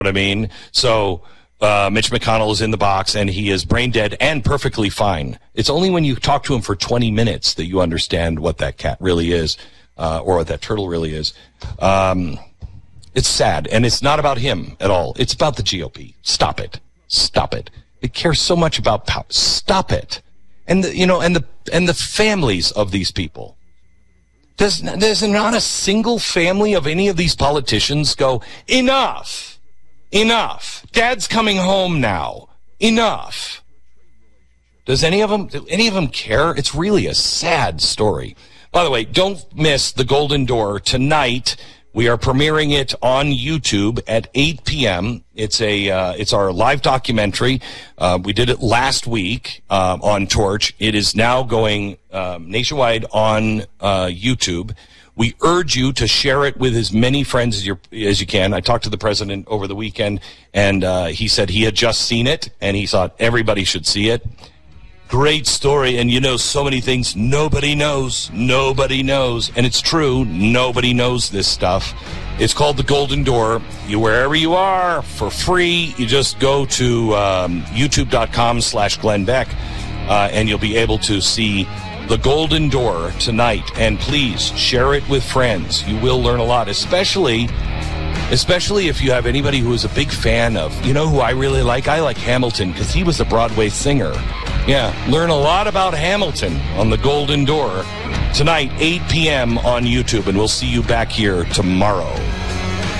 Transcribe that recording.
what I mean? So Mitch McConnell is in the box, and he is brain dead and perfectly fine. It's only when you talk to him for 20 minutes that you understand what that cat really is, or what that turtle really is. It's sad, and it's not about him at all. It's about the GOP. Stop it. Stop it. It cares so much about power. Stop it. And the families of these people. There's not a single family of any of these politicians go, enough. Dad's coming home now. Enough. Do any of them care? It's really a sad story. By the way, don't miss The Golden Door tonight. We are premiering it on YouTube at 8 p.m. It's our live documentary. We did it last week on Torch. It is now going nationwide on YouTube. We urge you to share it with as many friends as you can. I talked to the president over the weekend, and he said he had just seen it, and he thought everybody should see it. Great story, and so many things nobody knows, and it's true, nobody knows this stuff. It's called The Golden Door. Wherever you are, for free, you just go to youtube.com/Glenn Beck, and you'll be able to see The Golden Door tonight, and please share it with friends. You will learn a lot, especially if you have anybody who is a big fan of, who I really like? I like Hamilton because he was a Broadway singer. Yeah, learn a lot about Hamilton on The Golden Door tonight, 8 p.m. on YouTube, and we'll see you back here tomorrow.